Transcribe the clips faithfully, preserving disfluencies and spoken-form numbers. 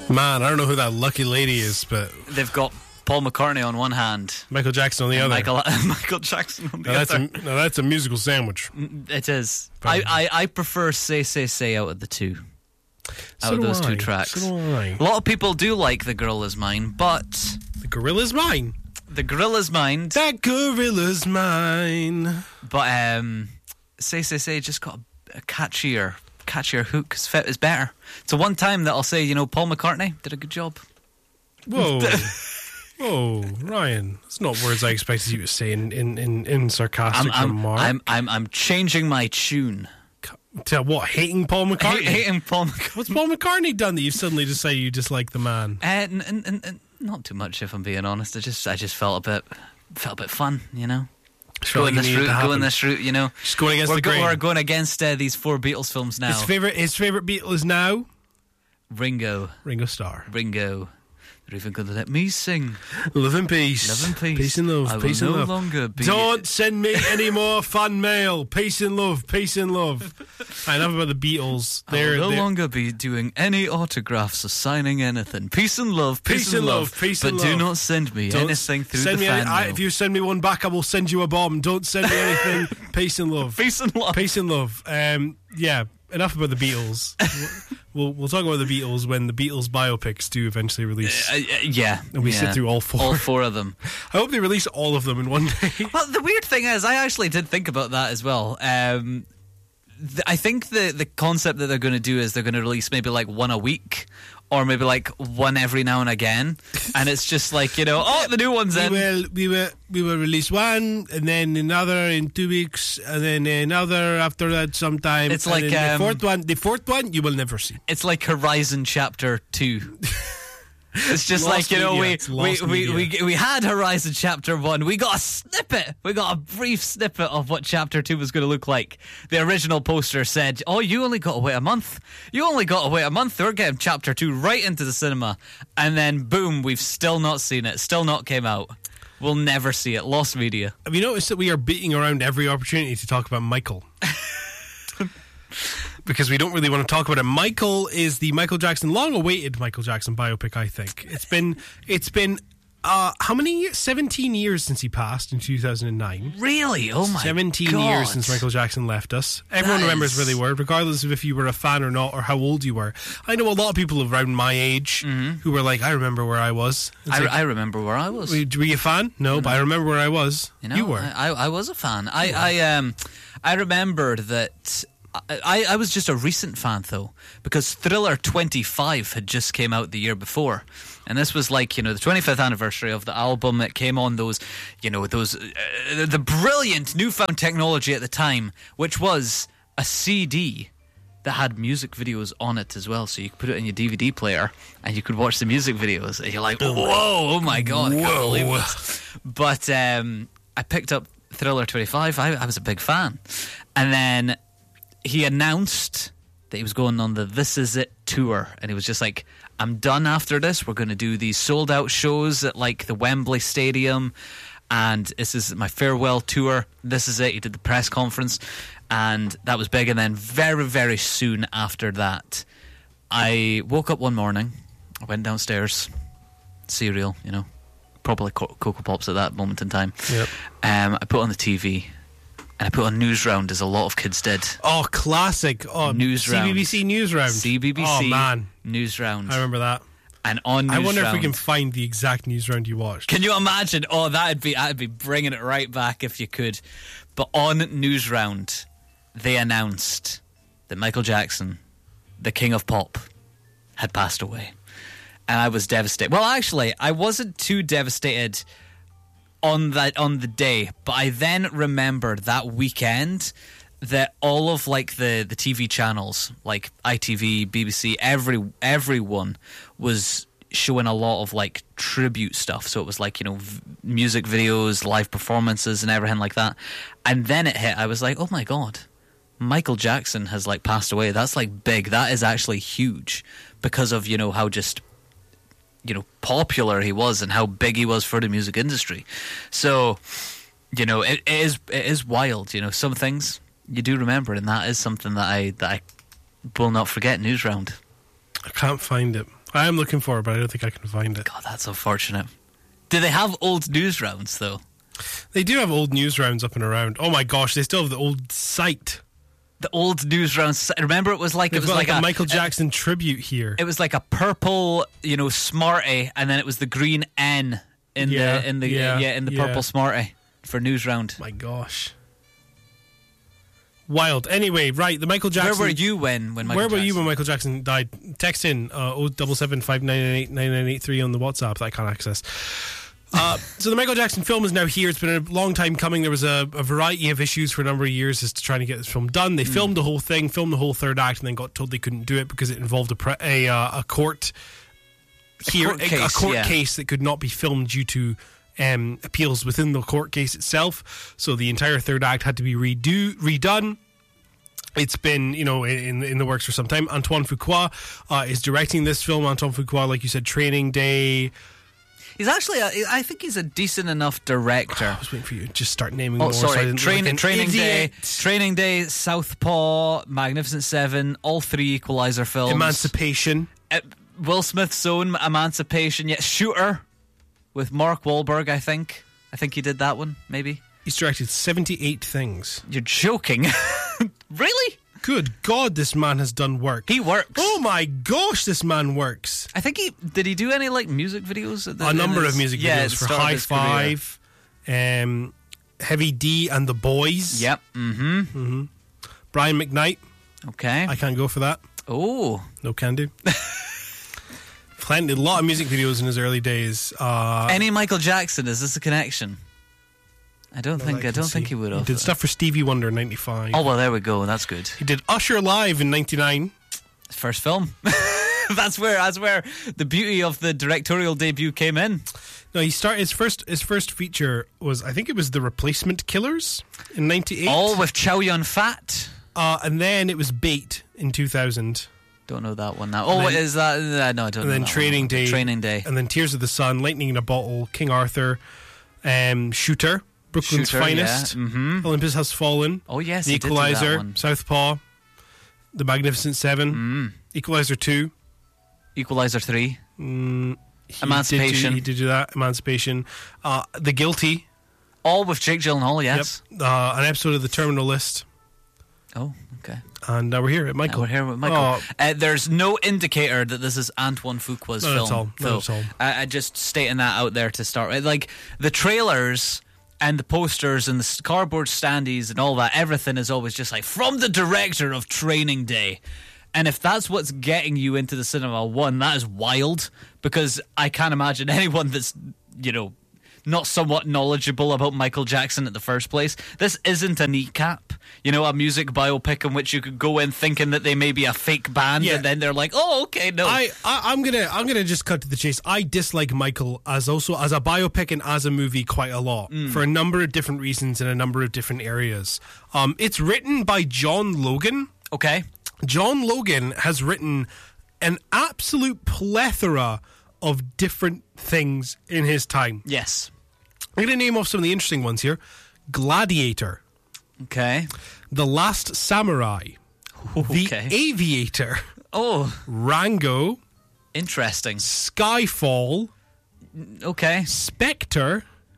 Man, I don't know who that lucky lady is, but they've got Paul McCartney on one hand, Michael Jackson on the other. Michael, Michael Jackson on the now other. That's a, now that's a musical sandwich. It is. I, I, I prefer Say Say Say out of the two. So out of those I. two tracks. So do I. A lot of people do like The Girl Is Mine, but The Gorilla's Mine. The Gorilla's Mine. That Gorilla's Mine. But um, Say Say Say just got a, a catchier, catchier hook. It's, fit, it's better. It's the one time that I'll say, you know, Paul McCartney did a good job. Whoa. Whoa, Ryan. That's not words I expected you to say in, in, in, in sarcastic I'm, I'm, remark. I'm, I'm, I'm changing my tune. To what, hating Paul McCartney? H- hating Paul McCartney. What's Paul McCartney done that you've suddenly decided you dislike the man? Uh, n- n- n- not too much, if I'm being honest. I just, I just felt a bit, felt a bit fun, you know. Going like this route, going this route, you know. Just going against we're the go- grain. We're going against uh, these four Beatles films now. His favorite, his favorite Beatle is now Ringo. Ringo Starr. Ringo. They're even going to let me sing. Love and peace. Love and peace. Peace and love. I peace will and no love. longer be. Don't send me any more fan mail. Peace and love. Peace and love. I enough about the Beatles. They're, I will no they're, longer be doing any autographs or signing anything. Peace and love. Peace, Peace and love, peace but and do love. not send me Don't anything through send the me fan any, I, mail. if you send me one back, I will send you a bomb. Don't send me anything. Peace and love. Peace and love. Peace and love. Um, yeah, enough about the Beatles. we'll we'll talk about the Beatles when the Beatles biopics do eventually release. Uh, yeah. And we yeah. sit through all four. All four of them. I hope they release all of them in one day. Well, the weird thing is, I actually did think about that as well. Um, th- I think the, the concept that they're going to do is they're going to release maybe like one a week, or maybe like one every now and again, and it's just like, you know, oh, the new one's we in. will we will we will release one, and then another in two weeks, and then another after that sometime. It's and like, then um, the fourth one. The fourth one you will never see. It's like Horizon Chapter Two. It's just Lost like, you know, media. we It's we, lost we, we media. we had Horizon Chapter One. We got a snippet. We got a brief snippet of what Chapter Two was going to look like. The original poster said, "Oh, you only got to wait a month. You only got to wait a month. We're getting Chapter Two right into the cinema." And then, boom, we've still not seen it. Still not came out. We'll never see it. Lost media. Have you noticed that we are beating around every opportunity to talk about Michael? Because we don't really want to talk about it. Michael is the Michael Jackson, long-awaited Michael Jackson biopic, I think. It's been, it's been, uh, how many years? seventeen years since he passed in two thousand nine. Really? Oh my seventeen God. years since Michael Jackson left us. Everyone That remembers is- where they were, regardless of if you were a fan or not, or how old you were. I know a lot of people around my age who were like, I remember where I was. It's I, like, I remember where I was. were you were you a fan? No, but I remember where I was. You know, you were. I, I was a fan. I, I um, I remembered that. I, I was just a recent fan though, because Thriller twenty-five had just came out the year before, and this was like, you know, the twenty-fifth anniversary of the album. It came on those, you know, those uh, the brilliant newfound technology at the time, which was a C D that had music videos on it as well, so you could put it in your D V D player and you could watch the music videos. And you're like, whoa, oh my God, I can't believe this. But um, I picked up Thriller twenty-five. I, I was a big fan, and then he announced that he was going on the This Is It tour, and he was just like, I'm done after this. We're going to do these sold out shows at like the Wembley Stadium, and this is my farewell tour. This is it. He did the press conference, and that was big. And then very, very soon after that, I woke up one morning, I went downstairs, cereal, you know, probably Co- Cocoa Pops at that moment in time. Yep. Um, I put on the T V, and I put on Newsround, as a lot of kids did. Oh, classic. Oh, Newsround. C B B C Newsround. C B B C Oh, man. Newsround. I remember that. And on Newsround. I wonder if we can find the exact Newsround you watched. Can you imagine? Oh, that'd be that'd be bringing it right back if you could. But on Newsround, they announced that Michael Jackson, the king of pop, had passed away. And I was devastated. Well, actually, I wasn't too devastated on that on the day, but I then remembered that weekend that all of like the, the T V channels, like I T V, B B C, every everyone was showing a lot of like tribute stuff. So it was like, you know, v- music videos, live performances, and everything like that. And then it hit. I was like, oh my God, Michael Jackson has like passed away. That's like big. That is actually huge because of, you know, how just, you know, popular he was and how big he was for the music industry. So, you know, it, it is it is wild. You know, some things you do remember, and that is something that I that I will not forget. Newsround. I can't find it. I am looking for it, but I don't think I can find it. God, that's unfortunate. Do they have old news rounds, though? They do have old news rounds up and around. Oh my gosh, they still have the old site. The old news rounds. Remember, it was like They've it was got like, like a, a Michael Jackson a, tribute here. It was like a purple, you know, Smartie, and then it was the green N in yeah, the in the yeah, yeah in the yeah. purple Smartie for news round. My gosh. Wild. Anyway, right, the Michael Jackson... Where were you when, when Michael Where were Jackson? you when Michael Jackson died? Text in uh, oh seven seven five nine nine eight nine nine eight three on the WhatsApp that I can't access. Uh, so the Michael Jackson film is now here. It's been a long time coming. There was a, a variety of issues for a number of years as to trying to get this film done. They mm. filmed the whole thing, filmed the whole third act, and then got told they couldn't do it because it involved a pre- a, uh, a court... Here, a court, case, a court yeah. case that could not be filmed due to um, appeals within the court case itself. So the entire third act had to be redo redone. It's been, you know, in in the works for some time. Antoine Fuqua uh, is directing this film. Antoine Fuqua, like you said, Training Day. He's actually, a, I think he's a decent enough director. I was waiting for you to just start naming oh, more. sorry. So I didn't Train, look like training idiot. Day, Training Day, Southpaw, Magnificent Seven, all three Equalizer films. Emancipation. Uh, Will Smith's own Emancipation. Yeah, Shooter with Mark Wahlberg, I think. I think he did that one, maybe. He's directed seventy-eight things. You're joking. Really? Good God, this man has done work. He works. Oh my gosh, this man works. I think he... Did he do any, like, music videos? At the, A number his, of music yeah, videos for High Five, um, Heavy D and the Boys. Yep. Mm-hmm. Mm-hmm. Brian McKnight. Okay. I can't go for that. Oh. No can do. Plenty, a lot of music videos in his early days. Uh, Any Michael Jackson? Is this a connection? I don't think. I, I don't see. think he would have. He did stuff for Stevie Wonder in ninety-five. Oh well, there we go. That's good. He did Usher Live in ninety-nine. First film. that's where. That's where the beauty of the directorial debut came in. No, he started his first. His first feature was, I think it was The Replacement Killers in ninety-eight. All with Chow Yun-fat. Uh, and then it was Bait in two thousand. Don't know that one now. Oh, then, is that? Uh, no, I don't and know. then that Training one. Day. Training Day. And then Tears of the Sun, Lightning in a Bottle, King Arthur, um, Shooter, Brooklyn's Shooter, Finest, yeah. mm-hmm. Olympus Has Fallen. Oh yes, The Equalizer, one. Southpaw, The Magnificent Seven, mm. Equalizer Two, Equalizer Three, mm, Emancipation. Did do, he did do that. Emancipation, uh, The Guilty. All with Jake Gyllenhaal. Yes. Yep. Uh, an episode of The Terminal List. Oh, okay. And uh, we're here at Michael. Uh, we're here with Michael. Oh. Uh, there's no indicator that this is Antoine Fuqua's Not film. at all. Not so, at all. I, I just stating that out there to start with. Like, the trailers and the posters and the cardboard standees and all that, everything is always just like, from the director of Training Day. And if that's what's getting you into the cinema, one, that is wild, because I can't imagine anyone that's, you know, not somewhat knowledgeable about Michael Jackson at the first place. This isn't a kneecap, you know, a music biopic in which you could go in thinking that they may be a fake band, yeah. and then they're like, oh, okay, no. I, I I'm gonna I'm gonna just cut to the chase. I dislike Michael as also as a biopic and as a movie quite a lot mm. for a number of different reasons in a number of different areas. Um, it's written by John Logan. Okay, John Logan has written an absolute plethora of different things in his time. Yes. I'm going to name off some of the interesting ones here. Gladiator. Okay. The Last Samurai. Okay. The Aviator. Oh. Rango. Interesting. Skyfall. Okay. Spectre.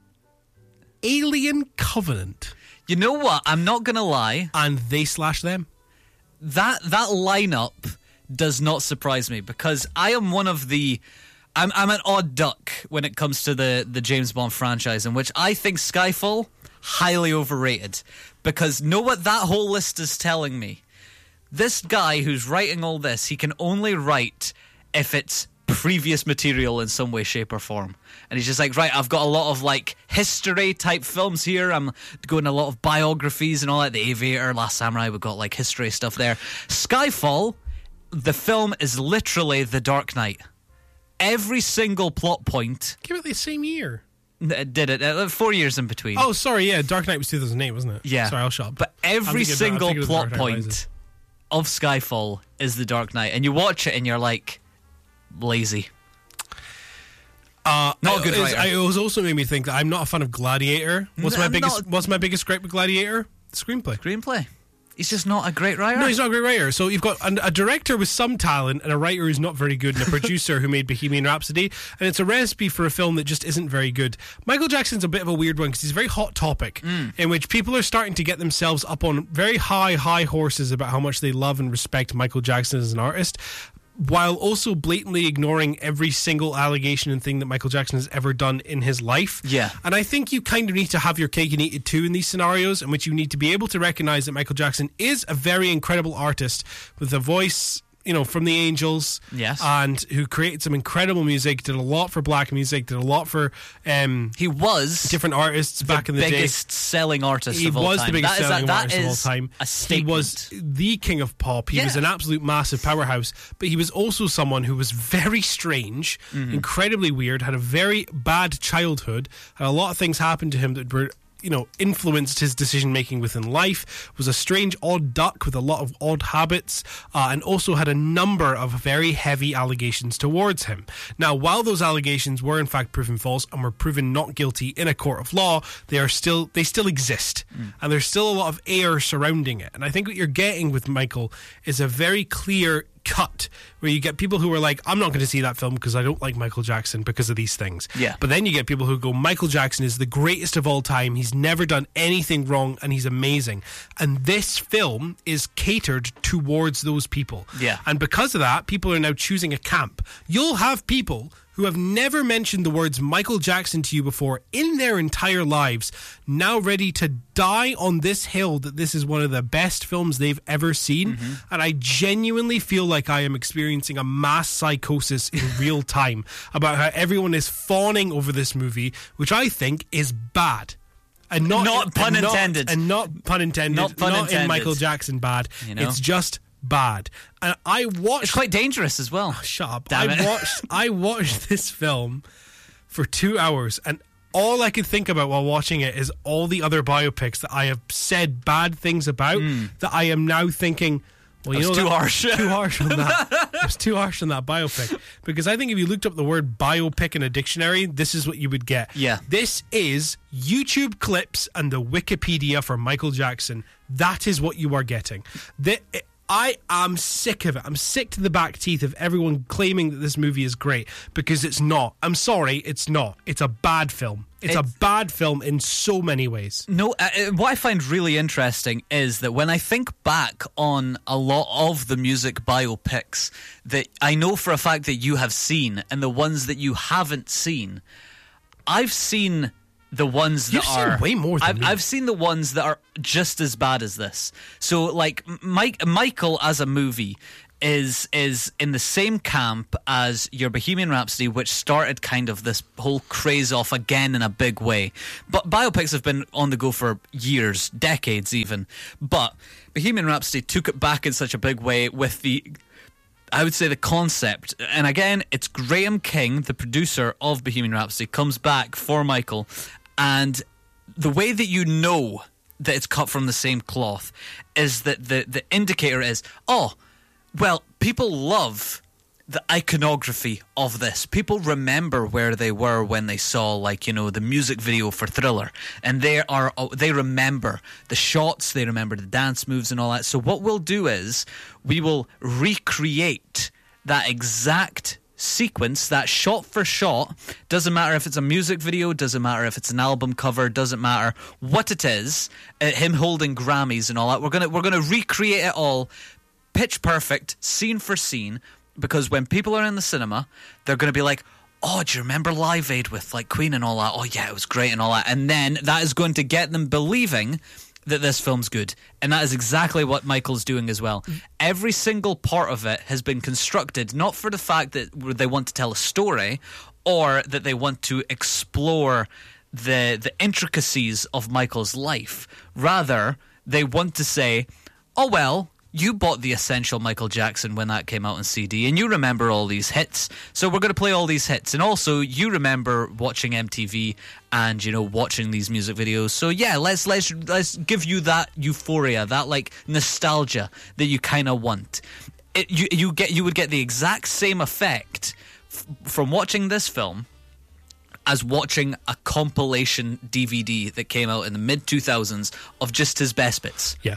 Alien Covenant. You know what? I'm not going to lie. And They Slash Them. That that lineup does not surprise me, because I am one of the... I'm I'm an odd duck when it comes to the, the James Bond franchise, in which I think Skyfall, highly overrated. Because know what that whole list is telling me? This guy who's writing all this, he can only write if it's previous material in some way, shape or form. And he's just like, right, I've got a lot of like history type films here. I'm going a lot of biographies and all that. The Aviator, Last Samurai, we've got like history stuff there. Skyfall, the film is literally The Dark Knight. Every single plot point... Came out the same year. Did it. Uh, four years in between. Oh, sorry, yeah. Dark Knight was two thousand eight, wasn't it? Yeah. Sorry, I'll shut up. But every single plot point of Skyfall is The Dark Knight. And you watch it and you're like, lazy. Uh, not a good writer. I, it was also made me think that I'm not a fan of Gladiator. What's my I'm biggest not... What's my biggest gripe with Gladiator? The screenplay. Screenplay. He's just not a great writer. No, he's not a great writer. So you've got a, a director with some talent and a writer who's not very good and a producer who made Bohemian Rhapsody, and it's a recipe for a film that just isn't very good. Michael Jackson's a bit of a weird one because he's a very hot topic mm. in which people are starting to get themselves up on very high, high horses about how much they love and respect Michael Jackson as an artist, while also blatantly ignoring every single allegation and thing that Michael Jackson has ever done in his life. Yeah. And I think you kind of need to have your cake and eat it too in these scenarios, in which you need to be able to recognize that Michael Jackson is a very incredible artist with a voice, you know, from the Angels. Yes. And who created some incredible music, did a lot for black music, did a lot for um, he was different artists back in the day. The biggest selling artist he of all time. He was the biggest that selling is a, artist of all time. A statement. He was the king of pop. He yeah. was an absolute massive powerhouse, but he was also someone who was very strange, mm-hmm. incredibly weird, had a very bad childhood, had a lot of things happen to him that were, you know, influenced his decision-making within life, was a strange, odd duck with a lot of odd habits, uh, and also had a number of very heavy allegations towards him. Now, while those allegations were in fact proven false and were proven not guilty in a court of law, they are still they still exist, mm. and there's still a lot of air surrounding it. And I think what you're getting with Michael is a very clear cut where you get people who are like, I'm not going to see that film because I don't like Michael Jackson because of these things. Yeah. But then you get people who go, Michael Jackson is the greatest of all time. He's never done anything wrong and he's amazing. And this film is catered towards those people. Yeah. And because of that, people are now choosing a camp. You'll have people who have never mentioned the words Michael Jackson to you before in their entire lives, now ready to die on this hill that this is one of the best films they've ever seen. Mm-hmm. And I genuinely feel like I am experiencing a mass psychosis in real time about how everyone is fawning over this movie, which I think is bad. And not, not pun and intended. Not, and not pun intended. Not pun not intended. in Michael Jackson bad. You know? It's just bad. And I watched... It's quite dangerous as well. Oh, shut up. Damn I it. watched I watched this film for two hours and all I could think about while watching it is all the other biopics that I have said bad things about mm. that I am now thinking, well, you know, too that, harsh. Too harsh on that. It was too harsh on that biopic. Because I think if you looked up the word biopic in a dictionary, this is what you would get. Yeah. This is YouTube clips and the Wikipedia for Michael Jackson. That is what you are getting. The, it, I am sick of it. I'm sick to the back teeth of everyone claiming that this movie is great because it's not. I'm sorry, it's not. It's a bad film. It's, it's a bad film in so many ways. No, uh, what I find really interesting is that when I think back on a lot of the music biopics that I know for a fact that you have seen and the ones that you haven't seen, I've seen the ones that You've are seen way more than I've, me. I've seen the ones that are just as bad as this. So like Mike Michael as a movie is is in the same camp as your Bohemian Rhapsody, which started kind of this whole craze off again in a big way. But biopics have been on the go for years, decades even. But Bohemian Rhapsody took it back in such a big way with the, I would say, the concept. And again, it's Graham King, the producer of Bohemian Rhapsody, comes back for Michael. And the way that you know that it's cut from the same cloth is that the, the indicator is, oh, well, people love the iconography of this. People remember where they were when they saw, like, you know, the music video for Thriller. And they are they remember the shots, they remember the dance moves and all that. So what we'll do is we will recreate that exact sequence, that shot for shot. Doesn't matter if it's a music video, doesn't matter if it's an album cover, doesn't matter what it is, uh, him holding Grammys and all that. We're gonna we're gonna recreate it all pitch perfect, scene for scene, because when people are in the cinema, they're gonna be like, oh, do you remember Live Aid with like Queen and all that? Oh yeah, it was great and all that. And then that is going to get them believing that this film's good. And that is exactly what Michael's doing as well. Every single part of it has been constructed not for the fact that they want to tell a story or that they want to explore the the intricacies of Michael's life. Rather, they want to say, oh well, you bought the Essential Michael Jackson when that came out on C D, and you remember all these hits, so we're going to play all these hits. And also, you remember watching M T V and, you know, watching these music videos. So yeah, let's let's let's give you that euphoria, that like nostalgia that you kind of want. It, you you get you would get the exact same effect f- from watching this film as watching a compilation D V D that came out in the mid two thousands of just his best bits. Yeah.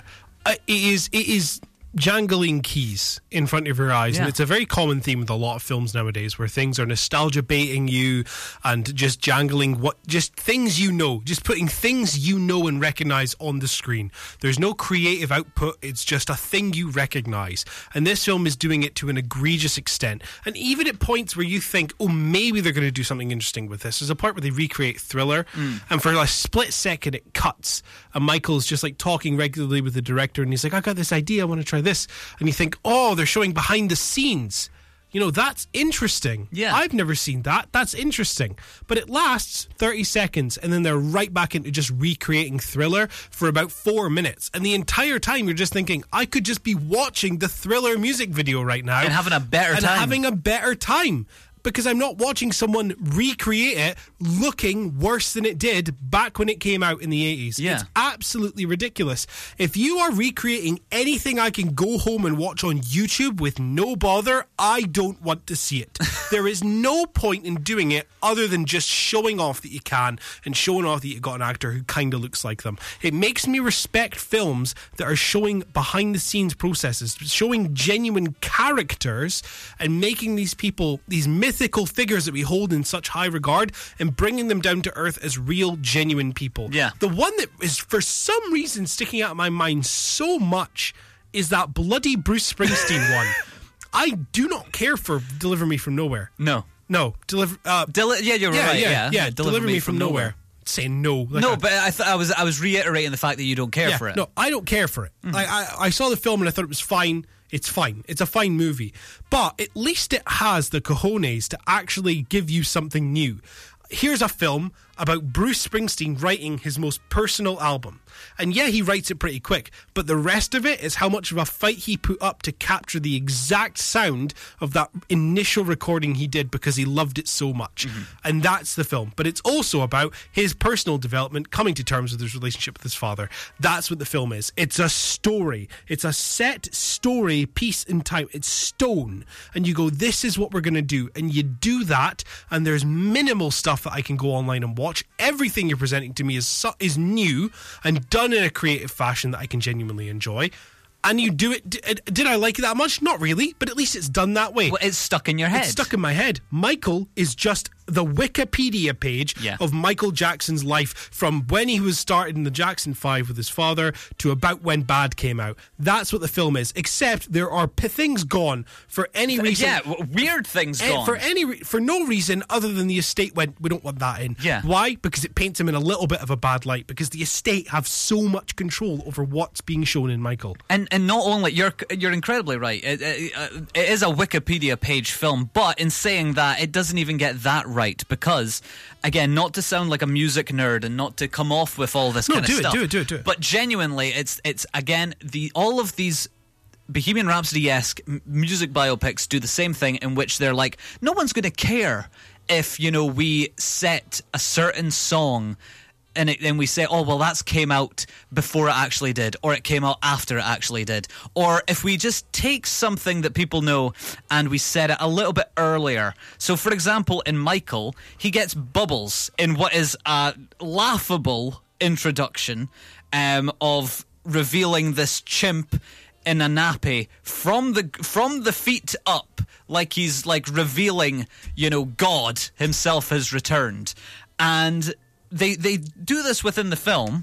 Uh, it is. It is. Jangling keys in front of your eyes, yeah. And it's a very common theme with a lot of films nowadays, where things are nostalgia baiting you and just jangling what just things you know, just putting things you know and recognize on the screen. There's no creative output, it's just a thing you recognize, and this film is doing it to an egregious extent, and even at points where you think, oh, maybe they're going to do something interesting with this. There's a part where they recreate Thriller, mm. and for a split second it cuts, and Michael's just like talking regularly with the director, and he's like, I got this idea, I want to try this, and you think, oh, they're showing behind the scenes. You know, that's interesting. Yeah. I've never seen that. That's interesting. But it lasts thirty seconds, and then they're right back into just recreating Thriller for about four minutes. And the entire time you're just thinking, I could just be watching the Thriller music video right now. And having a better and time. And having a better time. Because I'm not watching someone recreate it looking worse than it did back when it came out in the eighties. Yeah. It's absolutely ridiculous. If you are recreating anything I can go home and watch on YouTube with no bother, I don't want to see it. There is no point in doing it other than just showing off that you can and showing off that you got an actor who kind of looks like them. It makes me respect films that are showing behind the scenes processes, showing genuine characters and making these people, these myths, mythical figures that we hold in such high regard, and bringing them down to earth as real, genuine people. Yeah. The one that is for some reason sticking out of my mind so much is that bloody Bruce Springsteen one. I do not care for Deliver Me From Nowhere. No. No. Deliver. Uh, Deli- yeah, you're yeah, right. Yeah, yeah. yeah. Deliver, Deliver Me, Me From, from nowhere. nowhere. Saying no. Like no, I, but I, th- I was I was reiterating the fact that you don't care yeah, for it. No, I don't care for it. Mm-hmm. Like, I, I saw the film and I thought it was fine. It's fine. It's a fine movie. But at least it has the cojones to actually give you something new. Here's a film about Bruce Springsteen writing his most personal album. And yeah, he writes it pretty quick, but the rest of it is how much of a fight he put up to capture the exact sound of that initial recording he did because he loved it so much. Mm-hmm. And that's the film. But it's also about his personal development, coming to terms with his relationship with his father. That's what the film is. It's a story. It's a set story, piece in time. It's stone. And you go, this is what we're going to do. And you do that, and there's minimal stuff that I can go online and watch. Everything you're presenting to me is su- is new and done in a creative fashion that I can genuinely enjoy. And you do it. Did, did I like it that much? Not really, but at least it's done that way. Well, it's stuck in your head. It's stuck in my head. Michael is just the Wikipedia page yeah. of Michael Jackson's life from when he was started in the Jackson five with his father to about when Bad came out. That's what the film is, except there are p- things gone for any reason. Yeah, weird things eh, gone. For any re- for no reason other than the estate went, we don't want that in. Yeah. Why? Because it paints him in a little bit of a bad light, because the estate have so much control over what's being shown in Michael. And and not only, you're you're incredibly right. It, it, it is a Wikipedia page film, but in saying that, it doesn't even get that right, because again, not to sound like a music nerd and not to come off with all this no, kind do of it, stuff, do it, do it, do it. But genuinely, it's it's again the all of these Bohemian Rhapsody-esque m- music biopics do the same thing, in which they're like, no one's going to care if, you know, we set a certain song and it, and we say, oh, well, that's came out before it actually did, or it came out after it actually did. Or if we just take something that people know and we set it a little bit earlier. So, for example, in Michael, he gets Bubbles in what is a laughable introduction um, of revealing this chimp in a nappy from the from the feet up, like he's like revealing, you know, God himself has returned. And They they do this within the film,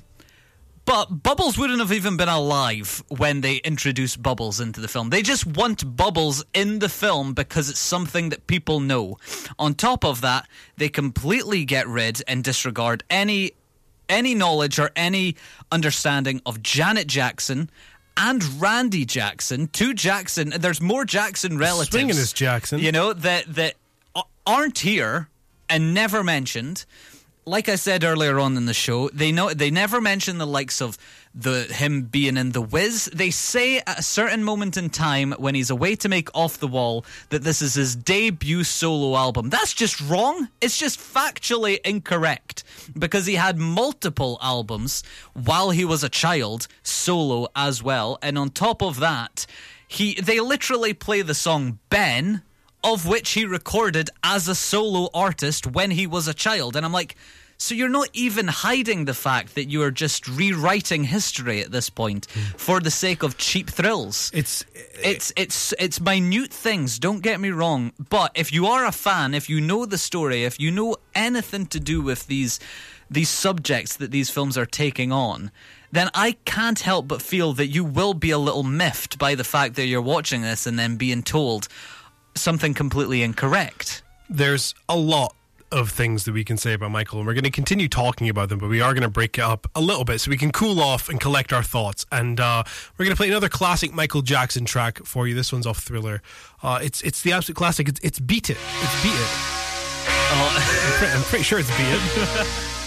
but Bubbles wouldn't have even been alive when they introduced Bubbles into the film. They just want Bubbles in the film because it's something that people know. On top of that, they completely get rid and disregard any any knowledge or any understanding of Janet Jackson and Randy Jackson. Two Jackson, there's more Jackson relatives. Swinging is Jackson. You know, that, that aren't here and never mentioned. Like I said earlier on in the show, they know they never mention the likes of the him being in The Wiz. They say at a certain moment in time when he's away to make Off the Wall that this is his debut solo album. That's just wrong. It's just factually incorrect, because he had multiple albums while he was a child, solo as well. And on top of that, he they literally play the song Ben, of which he recorded as a solo artist when he was a child. And I'm like, So you're not even hiding the fact that you are just rewriting history at this point mm. for the sake of cheap thrills. It's it's it's it's minute things, don't get me wrong, but if you are a fan, if you know the story, if you know anything to do with these these subjects that these films are taking on, then I can't help but feel that you will be a little miffed by the fact that you're watching this and then being told something completely incorrect. There's a lot of things that we can say about Michael, and we're going to continue talking about them, but we are going to break it up a little bit so we can cool off and collect our thoughts. And uh, we're going to play another classic Michael Jackson track for you. This one's off Thriller. Uh, it's it's the absolute classic. It's, it's Beat It. It's Beat It. Oh. I'm, pretty, I'm pretty sure it's Beat It.